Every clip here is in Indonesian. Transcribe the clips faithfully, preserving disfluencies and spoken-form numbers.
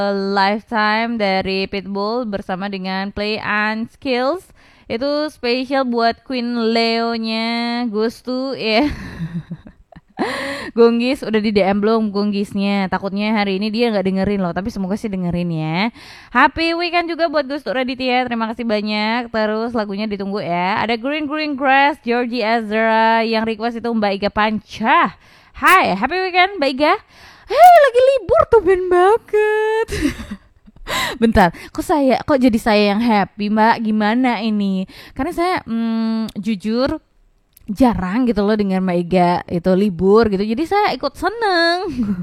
Lifetime dari Pitbull bersama dengan Play and Skills. Itu spesial buat Queen Leo-nya Gustu ya. Gonggis udah di D M belum Gonggisnya? Takutnya hari ini dia nggak dengerin loh, tapi semoga sih dengerin ya. Happy weekend juga buat Gustu Raditya, terima kasih banyak. Terus lagunya ditunggu ya. Ada Green Green Grass, Georgie Ezra, yang request itu Mbak Iga Panca. Hai, happy weekend Mbak Iga. Hei, lagi libur tuh ben banget. Bentar, kok saya kok jadi saya yang happy Mbak? Gimana ini? Karena saya hmm, jujur jarang gitu loh dengan Mbak Iga itu libur gitu, jadi saya ikut seneng.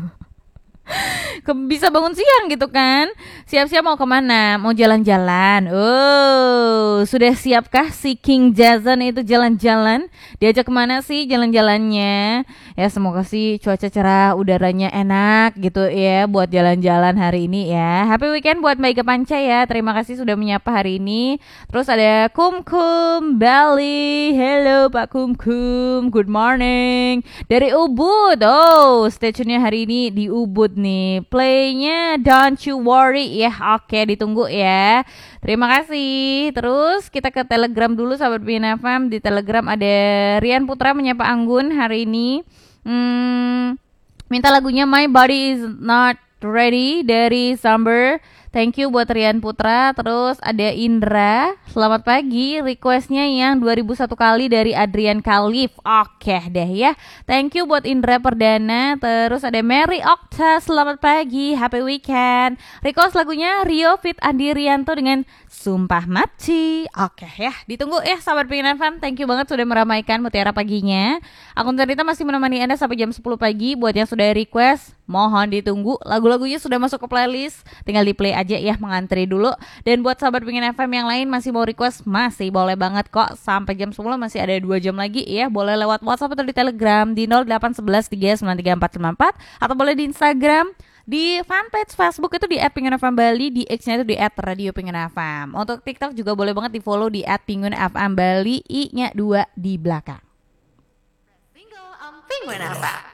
Ke- bisa bangun siang gitu kan. Siap-siap mau kemana? Mau jalan-jalan. Oh, sudah siapkah si King Jason itu jalan-jalan? Diajak kemana sih jalan-jalannya? Ya semoga sih cuaca cerah, udaranya enak gitu ya buat jalan-jalan hari ini ya. Happy weekend buat Mbak Ika Panca ya. Terima kasih sudah menyapa hari ini. Terus ada Kum Kum Bali. Hello Pak Kum Kum. Good morning. Dari Ubud. Oh, stay tune-nya hari ini di Ubud nih. Playnya Don't You Worry ya. Oke, ditunggu ya. Terima kasih. Terus kita ke Telegram dulu sahabat B N F M. Di Telegram ada Rian Putra menyapa Anggun hari ini. Hmm, minta lagunya My Body Is Not Ready dari Samber. Thank you buat Rian Putra. Terus ada Indra, selamat pagi. Requestnya yang dua ribu satu kali dari Adrian Khalif. Oke deh ya. Thank you buat Indra Perdana. Terus ada Mary Okta, selamat pagi, happy weekend. Request lagunya Rio Fit Andi Rianto dengan Sumpah Mati. Oke ya, ditunggu ya sahabat P N F M. Thank you banget sudah meramaikan Mutiara Paginya. Akun Cerita masih menemani Anda sampai jam sepuluh pagi. Buat yang sudah request, mohon ditunggu. Lagu-lagunya sudah masuk ke playlist, tinggal di play aja ya, mengantri dulu. Dan buat sahabat P N F M yang lain masih mau request, masih boleh banget kok. Sampai jam sepuluh masih ada dua jam lagi ya. Boleh lewat WhatsApp atau di Telegram di nol delapan satu satu tiga sembilan tiga empat sembilan empat, atau boleh di Instagram, di fanpage Facebook itu di et pingun f m bali, di X-nya itu di et radio pingun f m. Untuk TikTok juga boleh banget di follow di et pingun f m bali, i-nya dua di belakang. Single on Penguin F M.